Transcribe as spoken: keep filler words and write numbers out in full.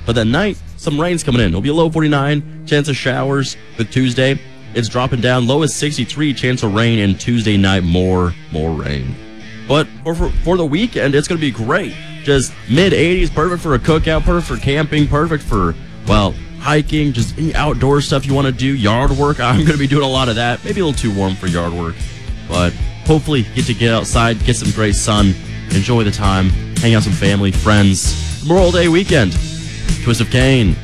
But that night, some rain's coming in. It'll be a low forty-nine, chance of showers with Tuesday. It's dropping down, low is sixty-three, chance of rain, and Tuesday night, more, more rain. But for, for, for the weekend, it's going to be great. Just mid eighties, perfect for a cookout, perfect for camping, perfect for, well, hiking, just any outdoor stuff you want to do, yard work. I'm going to be doing a lot of that. Maybe a little too warm for yard work, but hopefully get to get outside, get some great sun, enjoy the time, hang out with some family, friends. Memorial Day weekend. Twist of Cain.